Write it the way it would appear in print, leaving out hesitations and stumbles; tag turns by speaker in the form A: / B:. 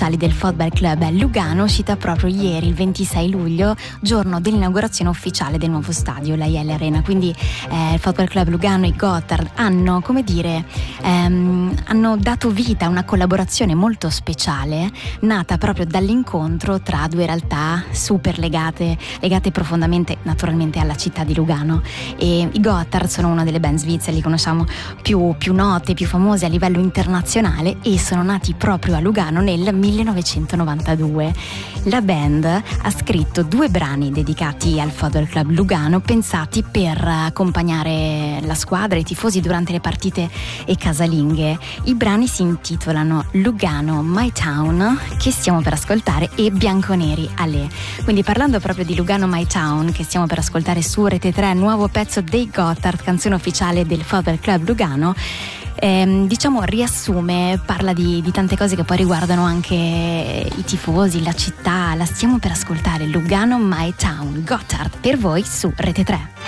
A: ufficiali del Football Club Lugano, uscita proprio ieri, il 26 luglio, giorno dell'inaugurazione ufficiale del nuovo stadio, la IL Arena. Quindi il Football Club Lugano e Gotthard hanno, hanno dato vita a una collaborazione molto speciale, nata proprio dall'incontro tra due realtà super legate profondamente naturalmente alla città di Lugano. E i Gotthard sono una delle band svizzere, li conosciamo più note, più famose a livello internazionale, e sono nati proprio a Lugano nel 1992. La band ha scritto 2 brani dedicati al Football Club Lugano, pensati per accompagnare la squadra e i tifosi durante le partite e casalinghe. I brani si intitolano Lugano My Town, che stiamo per ascoltare, e Bianconeri Allè. Quindi, parlando proprio di Lugano My Town, che stiamo per ascoltare su Rete 3, nuovo pezzo dei Gotthard, canzone ufficiale del Football Club Lugano, riassume, parla di tante cose che poi riguardano anche i tifosi, la città. La stiamo per ascoltare, Lugano My Town, Gotthard, per voi su Rete 3.